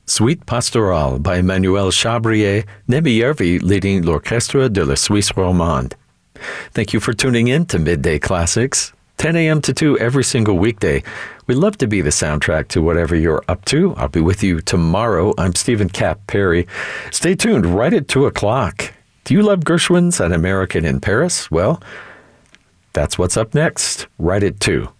Suite Pastorale by Emmanuel Chabrier, Nemi Järvi leading l'Orchestre de la Suisse Romande. Thank you for tuning in to Midday Classics, 10 a.m. to 2 every single weekday. We love to be the soundtrack to whatever you're up to. I'll be with you tomorrow. I'm Stephen Cap Perry. Stay tuned right at 2 o'clock. Do you love Gershwin's An American in Paris? Well, that's what's up next, right at 2.